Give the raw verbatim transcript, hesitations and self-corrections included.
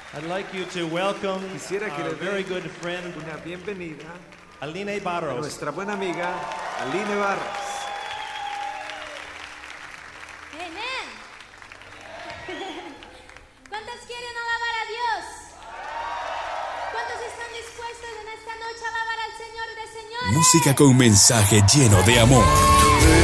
I'd like you to welcome Quisiera que our le very den good friend, una bienvenida Aline a Barros. nuestra buena amiga Aline Barros. Amén. ¿Cuántos quieren alabar a Dios? ¿Cuántos están dispuestos en esta noche a alabar al Señor de señores? Música con mensaje lleno de amor.